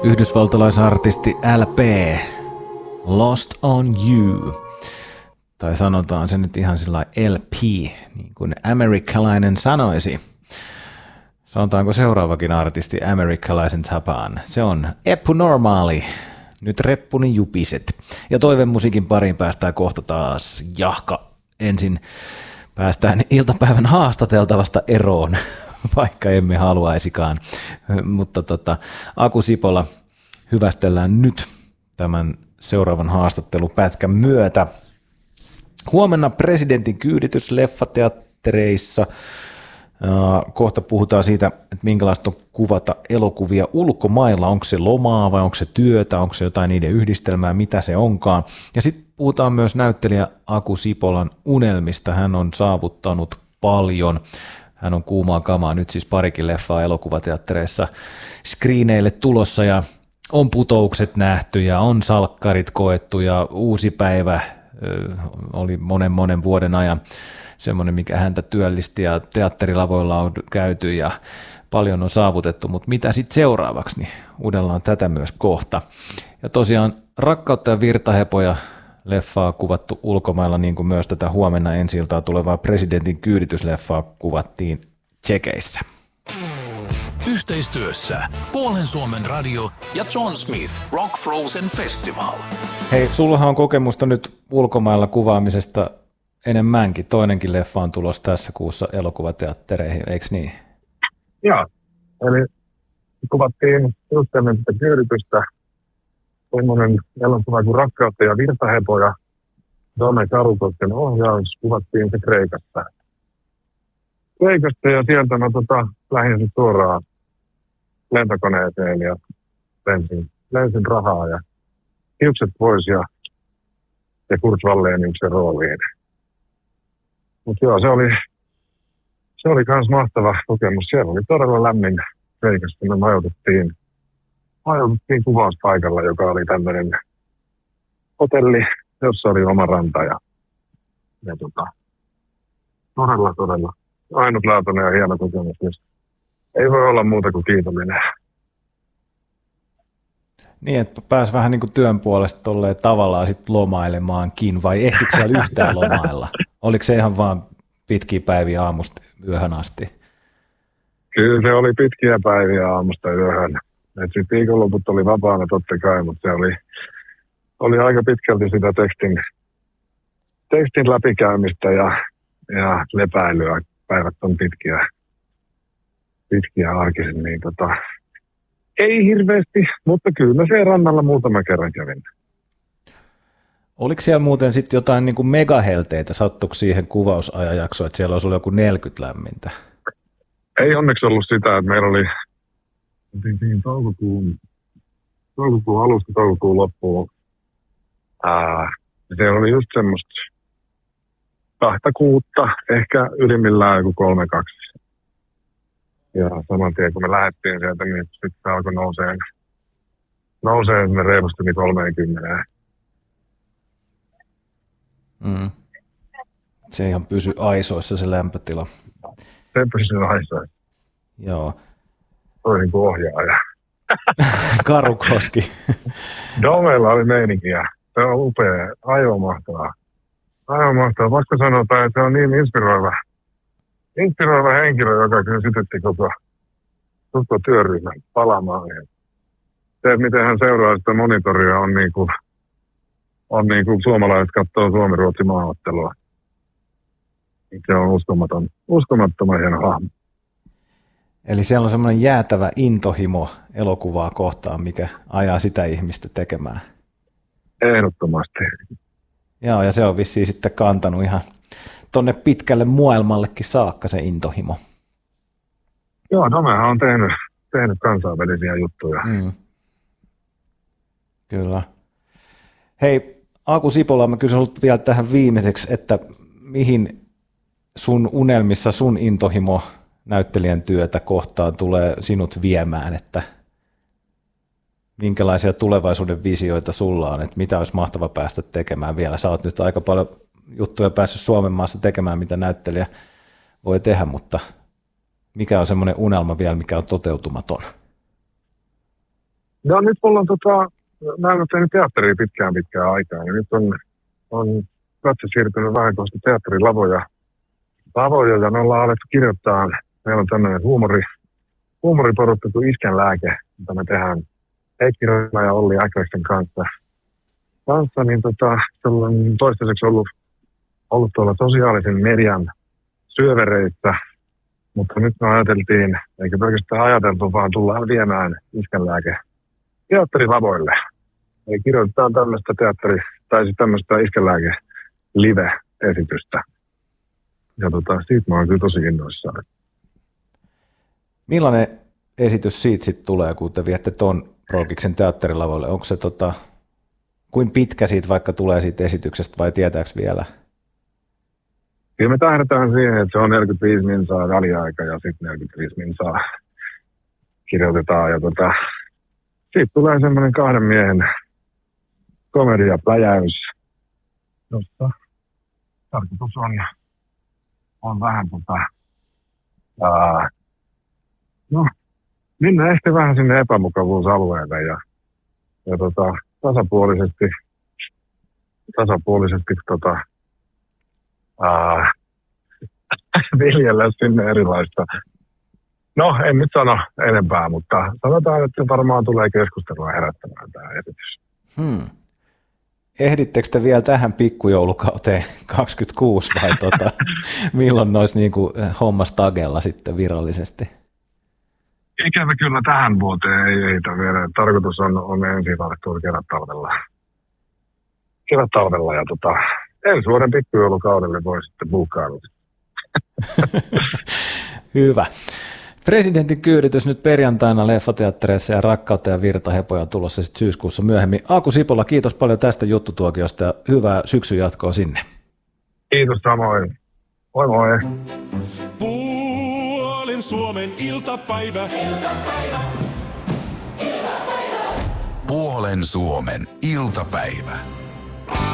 Yhdysvaltalaisartisti LP, Lost on You, tai sanotaan se nyt ihan sillä LP, niin kuin amerikkalainen sanoisi. Sanotaanko seuraavakin artisti amerikkalaisen tapaan? Se on Eppu Normaali, nyt reppuni jupiset. Ja toivemusiikin pariin päästään kohta taas jahka. Ensin päästään iltapäivän haastateltavasta eroon, vaikka emme haluaisikaan. Mutta Aku Sipola hyvästellään nyt tämän seuraavan haastattelupätkän myötä. Huomenna presidentin kyyditys leffateattereissa. Kohta puhutaan siitä, että minkälaista on kuvata elokuvia ulkomailla. Onko se lomaa vai onko se työtä, onko se jotain niiden yhdistelmää, mitä se onkaan. Ja sitten puhutaan myös näyttelijä Aku Sipolan unelmista. Hän on saavuttanut paljon. Hän on kuumaa kamaa nyt siis parikin leffaa elokuvateattereissa screeneille tulossa ja on putoukset nähty ja on salkkarit koettu ja uusi päivä oli monen vuoden ajan semmoinen, mikä häntä työllisti ja teatterilavoilla on käyty ja paljon on saavutettu, mutta mitä sitten seuraavaksi, niin uudellaan tätä myös kohta. Ja tosiaan Rakkautta ja virtahepoja leffaa kuvattu ulkomailla, niin kuin myös tätä huomenna ensi-iltaa tulevaa presidentin kyyditysleffaa kuvattiin Tšekeissä. Yhteistyössä Puolen Suomen radio ja John Smith Rock Frozen Festival. Hei, sullahan on kokemusta nyt ulkomailla kuvaamisesta enemmänkin. Toinenkin leffa on tulossa tässä kuussa elokuvateattereihin, eikö niin? Joo, eli kuvattiin just ennen sitä kyyditystä semmoinen elokuva kuin Rakkautta ja virtahepoja. Dome Karukosken ohjaus, kuvattiin se Kreikassa. Ja sieltä mä lähdin sitten suoraan lentokoneeseen ja lensin rahaa ja hiukset pois ja Kurt Walleniuksen rooliin. Mutta joo, se oli kans mahtava kokemus. Siellä oli todella lämmin Kreikassa. Me majoituttiin kuvauspaikalla, joka oli tämmöinen hotelli, jossa oli oma ranta ja todella ainutlaatuinen ja hieno kokemus. Ei voi olla muuta kuin kiitollinen. Niin, että pääsi vähän niin kuin työn puolesta tolleen tavallaan sit lomailemaankin, vai ehtikö siellä yhtään lomailla? Oliko se ihan vaan pitkiä päiviä aamusta yöhön asti? Kyllä se oli pitkiä päiviä aamusta yöhön. Sitten viikonloput oli vapaana totta kai, mutta se oli aika pitkälti sitä tekstin läpikäymistä ja lepäilyä. Päivät on pitkiä arkisin, niin ei hirveästi, mutta kyllä mä siellä rannalla muutama kerran kävin. Oliko siellä muuten sitten jotain niin kuin megahelteitä? Sattuiko siihen kuvausajanjaksoon, että siellä olisi ollut joku 40 lämmintä? Ei onneksi ollut sitä, että meillä oli toukokuun alusta toukokuun loppuun. Siellä oli just semmoista 2 kuutta, ehkä ylimmillään joku 3-2. Ja saman tien kun me lähdettiin sieltä, niin sitten se alkoi nousee sinne reilusti niin 30. Se ihan pysy aisoissa se lämpötila. Se pysyy aisoissa. Joo. Toisin kuin ohjaaja. Karukoski. Domella oli meininkiä. Se on upea, aivan mahtavaa. Vaikka sanotaan, että se on niin inspiroiva henkilö, joka kyllä sytytti koko työryhmän palaamaan. Se, miten hän seuraa sitä monitoria, on niin kuin suomalaiset katsoo Suomi-Ruotsin maaottelua. Se on uskomattoman hieno hahmo. Eli siellä on semmoinen jäätävä intohimo elokuvaa kohtaan, mikä ajaa sitä ihmistä tekemään. Ehdottomasti. Joo, ja se on vissiin sitten kantanut ihan tonne pitkälle maailmallekin saakka se intohimo. Joo, Domehan on tehnyt kansainvälisiä juttuja. Kyllä. Hei, Aku Sipola, mä kysyn vielä tähän viimeiseksi, että mihin sun unelmissa sun intohimo näyttelijän työtä kohtaan tulee sinut viemään, että minkälaisia tulevaisuuden visioita sulla on, että mitä olisi mahtava päästä tekemään vielä. Sä oot nyt aika paljon juttuja päässyt Suomen maassa tekemään, mitä näyttelijä voi tehdä, mutta mikä on semmoinen unelma vielä, mikä on toteutumaton? No nyt mulla on mä en ole tehnyt teatteria pitkään aikaa, ja nyt on katse siirtynyt vähän kohti teatterilavoja, ja me ollaan alettu kirjoittaa. Meillä on tämmöinen huumoriporukka kuin Iskänlääke, mitä me tehdään Heikki Rönä ja Olli Äkräisten kanssa, niin se on toistaiseksi ollut tuolla sosiaalisen median syövereissä, mutta nyt me ajateltiin, eikä pelkästään ajateltu, vaan tullaan viemään Iskänlääke teatterilavoille. Eli kirjoitetaan tämmöistä tämmöistä Iskänlääke live-esitystä. Ja siitä mä oon kyllä tosi innoissaan. Millainen esitys siitä sitten tulee, kun te viette ton Rookiksen teatterilavoille? Onko se kuin pitkä siitä vaikka tulee siitä esityksestä vai tietääkö vielä? Kyllä me tähdätään siihen, että se on 45 minsaa väliaika ja sitten 45 minsaa kirjoitetaan. Ja siitä tulee semmoinen 2 miehen komediapläjäys, jossa tarkoitus on vähän mennään ehkä vähän sinne epämukavuusalueelle ja tasapuolisesti viljellä sinne erilaista. No, en nyt sano enempää, mutta sanotaan, että varmaan tulee keskustelua herättämään tämä esitys. Ehdittekö te vielä tähän pikkujoulukauteen 26 vai milloin nois niinku hommas tagella sitten virallisesti? Ikävä kyllä tähän vuoteen ei ehitä vielä. Tarkoitus on ensin tarttua kevättalvella ja ensi vuoden pikkujoulukaudelle voi sitten buukkailla. Hyvä. Presidentin kyyditys nyt perjantaina leffateattereissa ja Rakkautta ja virtahepoja on tulossa sitten syyskuussa myöhemmin. Aku Sipola, kiitos paljon tästä juttutuokiosta ja hyvää syksyn jatkoa sinne. Kiitos samoin. Moi moi. Puolin Suomen iltapäivä. Puolen Suomen iltapäivä.